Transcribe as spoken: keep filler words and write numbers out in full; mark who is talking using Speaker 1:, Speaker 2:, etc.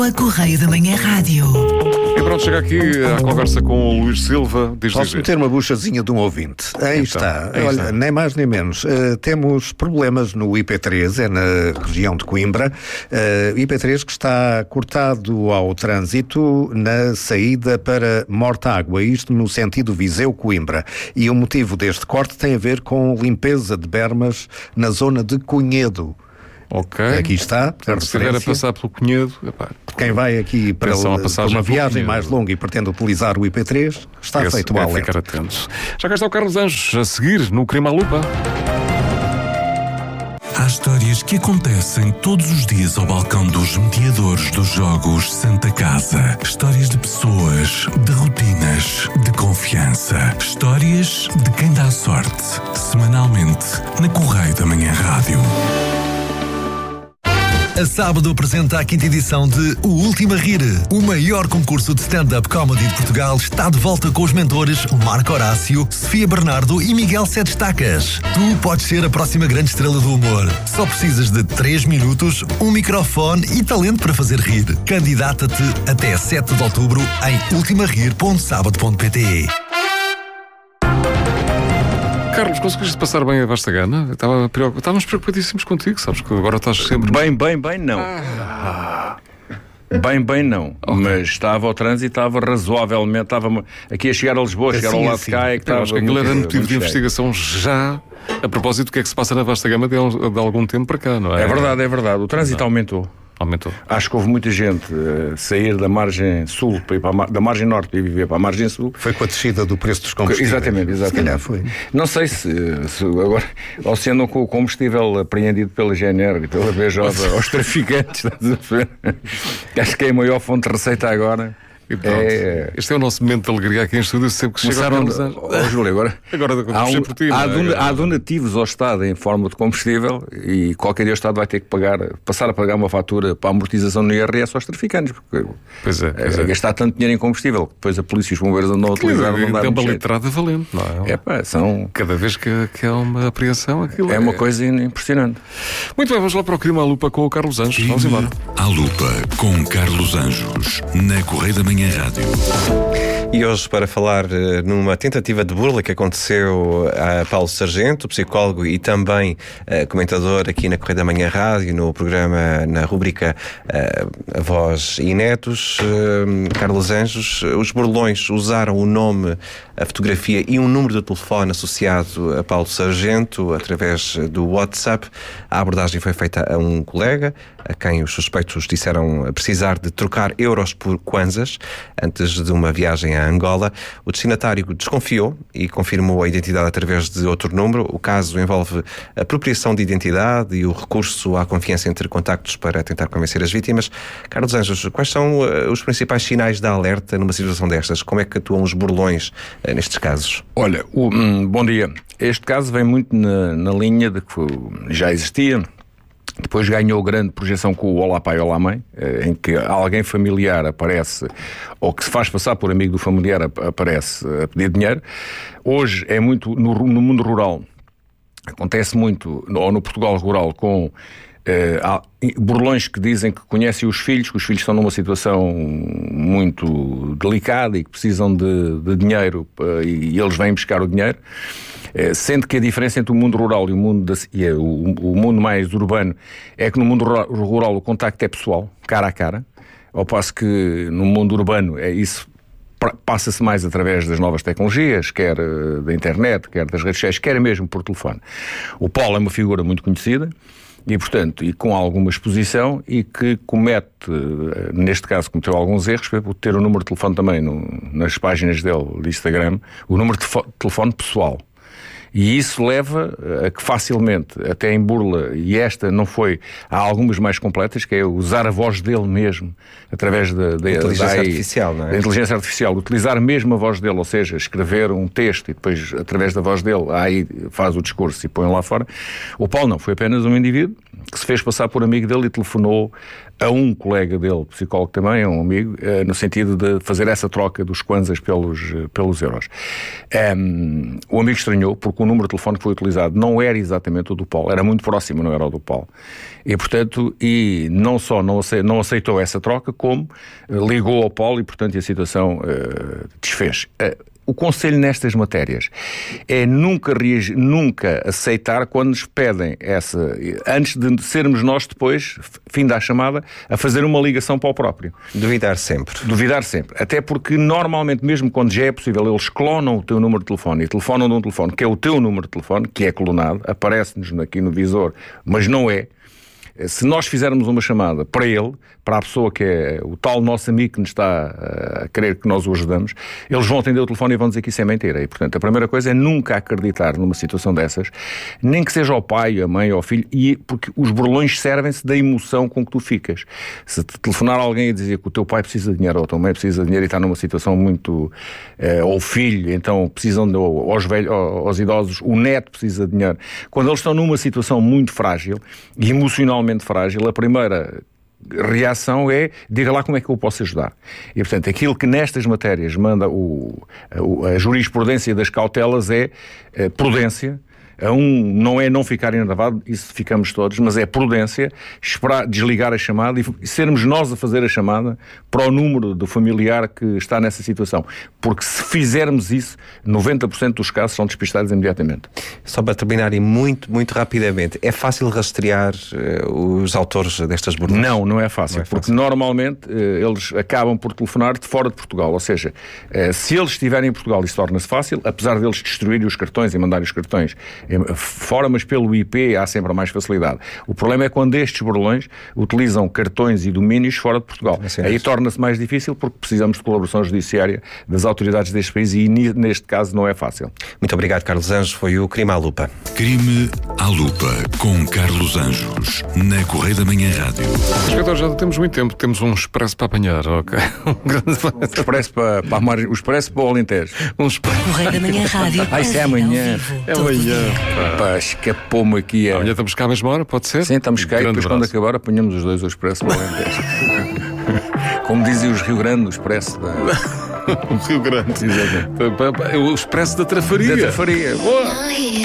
Speaker 1: A Correio da Manhã Rádio.
Speaker 2: E pronto, chega aqui à conversa com o Luís Silva. Diz,
Speaker 3: Posso
Speaker 2: diz,
Speaker 3: meter uma buchazinha de um ouvinte? Aí
Speaker 2: então,
Speaker 3: está.
Speaker 2: aí
Speaker 3: Olha,
Speaker 2: está.
Speaker 3: nem mais nem menos. Uh, temos problemas no I P três, é na região de Coimbra. Uh, I P três que está cortado ao trânsito na saída para Mortágua, isto no sentido Viseu-Coimbra. E o motivo deste corte tem a ver com limpeza de bermas na zona de Cunhedo.
Speaker 2: Ok.
Speaker 3: Aqui está.
Speaker 2: Se estiver a passar pelo Cunhedo, epá,
Speaker 3: Quem vai aqui para,
Speaker 2: Atenção à
Speaker 3: para
Speaker 2: passagem
Speaker 3: uma
Speaker 2: pelo
Speaker 3: viagem
Speaker 2: Cunhedo.
Speaker 3: mais longa e pretende utilizar o I P três, está
Speaker 2: esse
Speaker 3: feito o
Speaker 2: é
Speaker 3: alerta.
Speaker 2: ficar atentos. Já cá está o Carlos Anjos a seguir no Crime à Lupa.
Speaker 4: Há histórias que acontecem todos os dias ao balcão dos mediadores dos Jogos Santa Casa. Histórias de pessoas, de rotinas, de confiança. Histórias de quem dá sorte. Semanalmente, na Correio da Manhã Rádio.
Speaker 5: A sábado apresenta a quinta edição de O Último a Rir. O maior concurso de stand-up comedy de Portugal está de volta com os mentores Marco Horácio, Sofia Bernardo e Miguel Sete Estacas. Tu podes ser a próxima grande estrela do humor. Só precisas de três minutos, um microfone e talento para fazer rir. Candidata-te até sete de outubro em ultima rir ponto sábado ponto pt.
Speaker 2: Carlos, conseguiste passar bem a vasta gana? Estava preocup... Estávamos preocupadíssimos contigo, sabes que agora estás sempre...
Speaker 6: Bem, bem, bem, não. Ah. Bem, bem, não. Okay. Mas estava ao trânsito, estava razoavelmente, estava aqui a chegar a Lisboa, a chegar ao lado de cá, é que estava...
Speaker 2: Acho que aquilo era motivo de investigação já, a propósito do que é que se passa na vasta gama de, de algum tempo para cá, não é?
Speaker 6: É verdade, é verdade. O trânsito não. aumentou.
Speaker 2: Aumentou.
Speaker 6: Acho que houve muita gente a uh, sair da margem sul, para ir para a mar... da margem norte e viver para a margem sul.
Speaker 3: Foi com a descida do preço dos combustíveis.
Speaker 6: Exatamente, exatamente. Se calhar foi. Não sei se, se agora, ou se andam com o combustível apreendido pela G N R e pela B J aos traficantes, estás a ver? Acho que é a maior fonte de receita agora.
Speaker 2: E pronto, é... Este é o nosso momento de alegria aqui em estúdio, sempre que
Speaker 6: Começaram
Speaker 2: chega a
Speaker 6: oh, Júlio, agora,
Speaker 2: agora
Speaker 6: há, um,
Speaker 2: por ti,
Speaker 6: há,
Speaker 2: é?
Speaker 6: don, há donativos ao Estado em forma de combustível e qualquer dia o Estado vai ter que pagar, passar a pagar uma fatura para a amortização no I R S aos traficantes, porque
Speaker 2: pois é, pois é.
Speaker 6: gastar tanto dinheiro em combustível, depois a polícia e os bombeiros andam a utilizar, não dá
Speaker 2: é uma
Speaker 6: jeito.
Speaker 2: litrada valente, não é?
Speaker 6: É pá, são...
Speaker 2: Cada vez que, que há uma apreensão, aquilo
Speaker 6: é...
Speaker 2: É
Speaker 6: uma coisa impressionante.
Speaker 2: Muito bem, vamos lá para o Crime à Lupa com o Carlos Anjos.
Speaker 4: Crime
Speaker 2: Vamos embora.
Speaker 4: À Lupa com Carlos Anjos, na Correio da Manhã Rádio.
Speaker 7: E hoje, para falar uh, numa tentativa de burla que aconteceu a Paulo Sargento, psicólogo e também uh, comentador aqui na Correio da Manhã Rádio, no programa, na rubrica uh, Avós e Netos, uh, Carlos Anjos, os burlões usaram o nome, a fotografia e um número de telefone associado a Paulo Sargento através do WhatsApp. A abordagem foi feita a um colega, a quem os suspeitos disseram precisar de trocar euros por kwanzas antes de uma viagem a Angola. O destinatário desconfiou e confirmou a identidade através de outro número. O caso envolve a apropriação de identidade e o recurso à confiança entre contactos para tentar convencer as vítimas. Carlos Anjos, quais são uh, os principais sinais de alerta numa situação destas? Como é que atuam os burlões uh, nestes casos?
Speaker 6: Olha, o, hum, bom dia. Este caso vem muito na, na linha de que já existia. Depois ganhou grande projeção com o Olá Pai, Olá Mãe, em que alguém familiar aparece, ou que se faz passar por amigo do familiar, aparece a pedir dinheiro. Hoje é muito, no, no mundo rural, acontece muito, ou no Portugal rural, com Uh, burlões que dizem que conhecem os filhos, que os filhos estão numa situação muito delicada e que precisam de, de dinheiro uh, e, e eles vêm buscar o dinheiro, uh, sendo que a diferença entre o mundo rural e o mundo, da, e é, o, o mundo mais urbano é que no mundo rural, rural o contacto é pessoal, cara a cara, ao passo que no mundo urbano é isso. Passa-se mais através das novas tecnologias, quer uh, da internet, quer das redes sociais, quer mesmo por telefone. O Paulo é uma figura muito conhecida, e, portanto, e com alguma exposição e que comete, neste caso, cometeu alguns erros, por ter o número de telefone também no, nas páginas dele, do Instagram, o número de telefone pessoal. E isso leva a que facilmente, até em burla, e esta não foi, há algumas mais completas, que é usar a voz dele mesmo, através da, da,
Speaker 7: inteligência
Speaker 6: da,
Speaker 7: artificial, não é?
Speaker 6: da inteligência artificial, utilizar mesmo a voz dele, ou seja, escrever um texto e depois, através da voz dele, aí faz o discurso e põe lá fora. O Paulo não, foi apenas um indivíduo que se fez passar por amigo dele e telefonou a um colega dele, psicólogo também, a um amigo, uh, no sentido de fazer essa troca dos kwanzas pelos, uh, pelos euros. Um, o amigo estranhou, porque o número de telefone que foi utilizado não era exatamente o do Paulo, era muito próximo, não era o do Paulo. E, portanto, e não só não aceitou, não aceitou essa troca, como uh, ligou ao Paulo e, portanto, a situação uh, desfez. Uh, O conselho nestas matérias é nunca, reagir, nunca aceitar quando nos pedem essa, antes de sermos nós depois, fim da chamada, a fazer uma ligação para o próprio.
Speaker 7: Duvidar sempre.
Speaker 6: Duvidar sempre. Até porque normalmente, mesmo quando já é possível, eles clonam o teu número de telefone e telefonam de um telefone que é o teu número de telefone, que é clonado, aparece-nos aqui no visor, mas não é. Se nós fizermos uma chamada para ele, para a pessoa que é o tal nosso amigo que nos está a querer que nós o ajudamos, eles vão atender o telefone e vão dizer que isso é mentira. E, portanto, a primeira coisa é nunca acreditar numa situação dessas, nem que seja ao pai, a mãe ou ao filho, e, porque os burlões servem-se da emoção com que tu ficas. Se te telefonar alguém e dizer que o teu pai precisa de dinheiro ou a tua mãe precisa de dinheiro e está numa situação muito... Eh, ou o filho, então precisam de... Ou aos, velhos, ou aos idosos, o neto precisa de dinheiro. Quando eles estão numa situação muito frágil e emocionalmente frágil, a primeira reação é, diga lá como é que eu posso ajudar. E, portanto, aquilo que nestas matérias manda o, a, a jurisprudência das cautelas é a prudência. A um não é não ficar enervado, isso ficamos todos, mas é prudência, esperar, desligar a chamada e sermos nós a fazer a chamada para o número do familiar que está nessa situação. Porque se fizermos isso, noventa por cento dos casos são despistados imediatamente.
Speaker 7: Só para terminar e muito, muito rapidamente, é fácil rastrear uh, os autores destas burlas?
Speaker 6: Não, não é fácil,
Speaker 7: não é
Speaker 6: porque
Speaker 7: fácil.
Speaker 6: Normalmente uh, eles acabam por telefonar de fora de Portugal, ou seja, uh, se eles estiverem em Portugal isso torna-se fácil, apesar deles destruírem os cartões e mandarem os cartões fora, mas pelo I P há sempre mais facilidade. O problema é quando estes burlões utilizam cartões e domínios fora de Portugal. É Aí torna-se mais difícil porque precisamos de colaboração judiciária das autoridades deste país e neste caso não é fácil.
Speaker 7: Muito obrigado, Carlos Anjos. Foi o Crime à Lupa.
Speaker 4: Crime à Lupa com Carlos Anjos na Correia da Manhã Rádio.
Speaker 2: Escritor, já temos muito tempo, temos um expresso para apanhar, ok? Um grande
Speaker 6: expresso para, para armar, o expresso para o Alentejo.
Speaker 2: Um expresso.
Speaker 1: Correia da Manhã Rádio.
Speaker 6: Ah, isso é amanhã.
Speaker 2: É amanhã.
Speaker 6: Pá, escapou-me aqui. É...
Speaker 2: Amanhã estamos cá à mesma hora, pode ser?
Speaker 6: Sim, estamos cá e depois quando acabar apanhamos os dois o expresso para o Alentejo. Como dizem os Rio Grande, o expresso da...
Speaker 2: O Rio Grande.
Speaker 6: Exatamente.
Speaker 2: O expresso da Trafaria.
Speaker 6: Da Trafaria. Boa!